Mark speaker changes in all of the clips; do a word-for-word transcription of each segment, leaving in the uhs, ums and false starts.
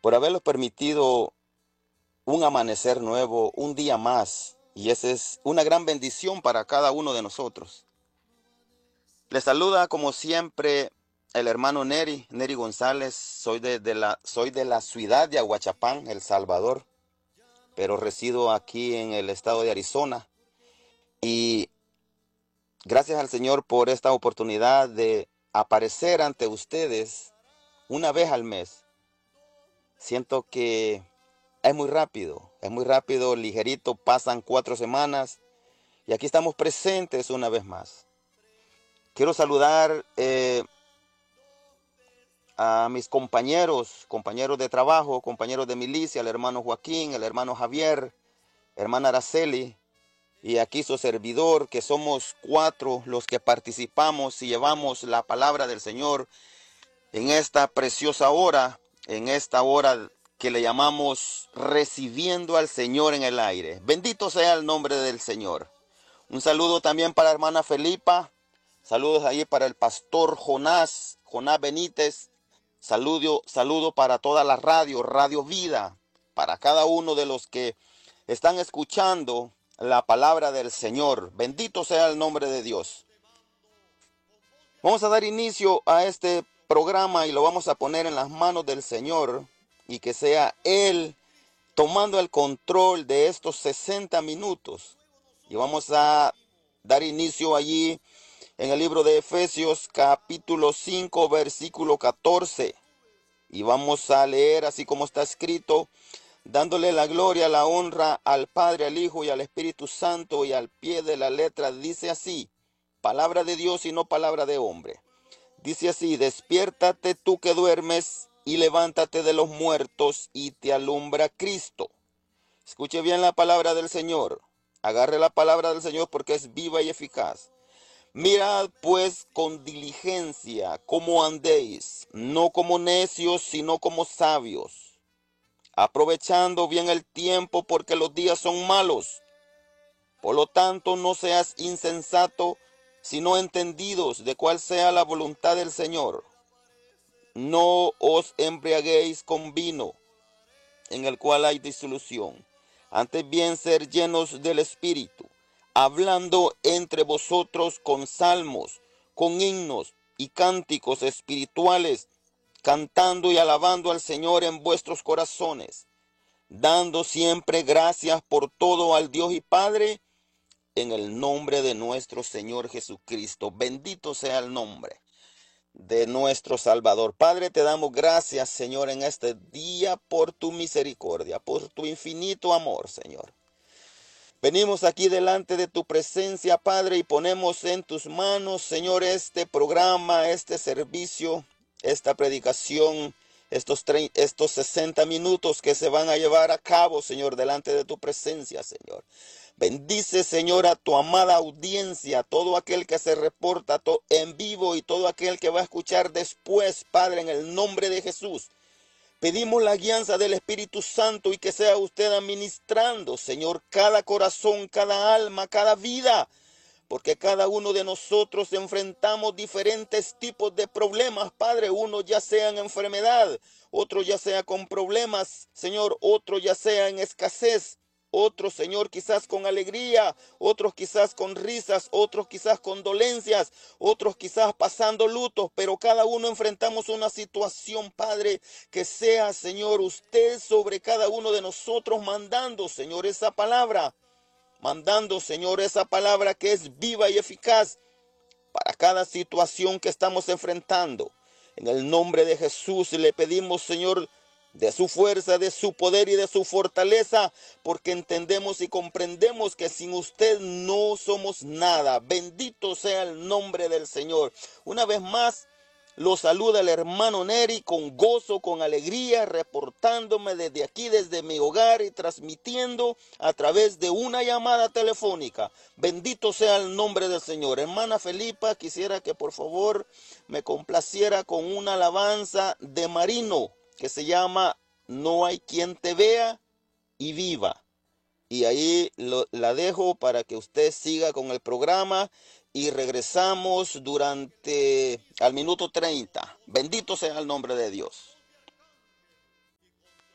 Speaker 1: por habernos permitido un amanecer nuevo, un día más. Y esa es una gran bendición para cada uno de nosotros. Les saluda como siempre el hermano Neri, Neri González. Soy de, de la, soy de la ciudad de Aguachapán, El Salvador, pero resido aquí en el estado de Arizona. Y gracias al Señor por esta oportunidad de aparecer ante ustedes una vez al mes. Siento que es muy rápido, es muy rápido, ligerito, pasan cuatro semanas y aquí estamos presentes una vez más. Quiero saludar eh, a mis compañeros, compañeros de trabajo, compañeros de milicia, el hermano Joaquín, el hermano Javier, hermana Araceli, y aquí su servidor, que somos cuatro los que participamos y llevamos la palabra del Señor en esta preciosa hora, en esta hora que le llamamos recibiendo al Señor en el aire. Bendito sea el nombre del Señor. Un saludo también para la hermana Felipa. Saludos ahí para el pastor Jonás, Jonás Benítez. Saludo, saludo para toda la radio, Radio Vida, para cada uno de los que están escuchando la palabra del Señor. Bendito sea el nombre de Dios. Vamos a dar inicio a este programa y lo vamos a poner en las manos del Señor y que sea Él tomando el control de estos sesenta minutos. Y vamos a dar inicio allí en el libro de Efesios capítulo cinco versículo catorce. Y vamos a leer así como está escrito, dándole la gloria, la honra al Padre, al Hijo y al Espíritu Santo, y al pie de la letra dice así, palabra de Dios y no palabra de hombre. Dice así, despiértate tú que duermes y levántate de los muertos y te alumbra Cristo. Escuche bien la palabra del Señor. Agarre la palabra del Señor porque es viva y eficaz. Mirad pues con diligencia cómo andéis, no como necios, sino como sabios, aprovechando bien el tiempo porque los días son malos. Por lo tanto, no seas insensato, sino entendidos de cuál sea la voluntad del Señor. No os embriaguéis con vino, en el cual hay disolución. Antes bien ser llenos del Espíritu, hablando entre vosotros con salmos, con himnos y cánticos espirituales, cantando y alabando al Señor en vuestros corazones, dando siempre gracias por todo al Dios y Padre, en el nombre de nuestro Señor Jesucristo. Bendito sea el nombre de nuestro Salvador. Padre, te damos gracias, Señor, en este día por tu misericordia, por tu infinito amor, Señor. Venimos aquí delante de tu presencia, Padre, y ponemos en tus manos, Señor, este programa, este servicio, esta predicación, estos, estos sesenta minutos que se van a llevar a cabo, Señor, delante de tu presencia, Señor. Bendice, Señor, a tu amada audiencia, todo aquel que se reporta en vivo y todo aquel que va a escuchar después, Padre, en el nombre de Jesús. Pedimos la guianza del Espíritu Santo y que sea usted administrando, Señor, cada corazón, cada alma, cada vida, porque cada uno de nosotros enfrentamos diferentes tipos de problemas, Padre, unos ya sean enfermedad, otros ya sea con problemas, Señor, otros ya sea en escasez. Otros, Señor, quizás con alegría, otros quizás con risas, otros quizás con dolencias, otros quizás pasando lutos, pero cada uno enfrentamos una situación, Padre, que sea, Señor, usted sobre cada uno de nosotros mandando, Señor, esa palabra, mandando, Señor, esa palabra que es viva y eficaz para cada situación que estamos enfrentando. En el nombre de Jesús le pedimos, Señor, de su fuerza, de su poder y de su fortaleza, porque entendemos y comprendemos que sin usted no somos nada. Bendito sea el nombre del Señor. Una vez más, lo saluda el hermano Neri con gozo, con alegría, reportándome desde aquí, desde mi hogar y transmitiendo a través de una llamada telefónica. Bendito sea el nombre del Señor. Hermana Felipa, quisiera que por favor me complaciera con una alabanza de Marino que se llama No hay quien te vea y viva. Y ahí lo, la dejo para que usted siga con el programa y regresamos durante al minuto treinta. Bendito sea el nombre de Dios.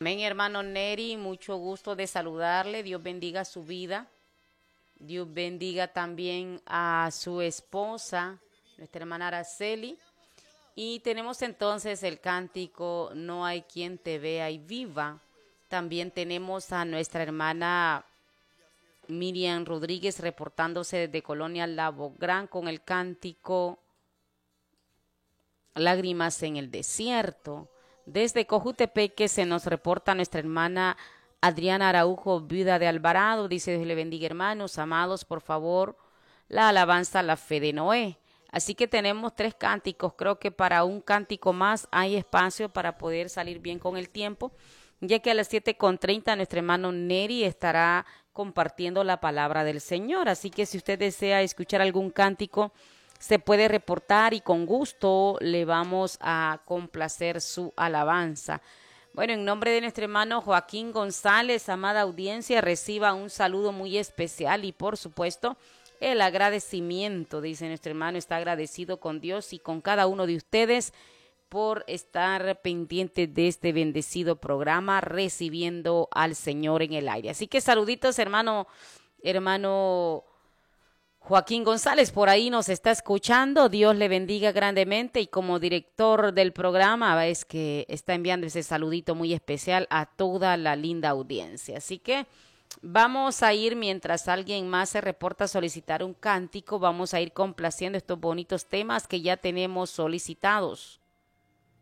Speaker 2: Amén, hermano Neri, mucho gusto de saludarle. Dios bendiga su vida. Dios bendiga también a su esposa, nuestra hermana Araceli. Y tenemos entonces el cántico No hay quien te vea y viva. También tenemos a nuestra hermana Miriam Rodríguez reportándose desde Colonia Labográn con el cántico Lágrimas en el desierto. Desde Cojutepeque se nos reporta nuestra hermana Adriana Araujo, viuda de Alvarado. Dice, Dios le bendiga, hermanos, amados, por favor, la alabanza a la fe de Noé. Así que tenemos tres cánticos. Creo que para un cántico más hay espacio para poder salir bien con el tiempo, ya que a las siete con treinta nuestro hermano Neri estará compartiendo la palabra del Señor. Así que si usted desea escuchar algún cántico, se puede reportar y con gusto le vamos a complacer su alabanza. Bueno, en nombre de nuestro hermano Joaquín González, amada audiencia, reciba un saludo muy especial y por supuesto el agradecimiento. Dice nuestro hermano, está agradecido con Dios y con cada uno de ustedes por estar pendientes de este bendecido programa, recibiendo al Señor en el aire. Así que saluditos, hermano, hermano Joaquín González, por ahí nos está escuchando. Dios le bendiga grandemente y como director del programa es que está enviando ese saludito muy especial a toda la linda audiencia. Así que vamos a ir, mientras alguien más se reporta a solicitar un cántico, vamos a ir complaciendo estos bonitos temas que ya tenemos solicitados.